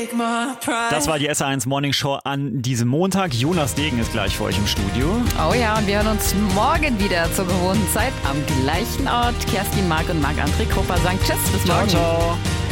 Das war die SR1 Morning Show an diesem Montag. Jonas Degen ist gleich für euch im Studio. Oh ja, und wir hören uns morgen wieder zur gewohnten Zeit am gleichen Ort. Kerstin, Marc und Marc-André Koper sagen Tschüss, bis morgen. Ciao, ciao.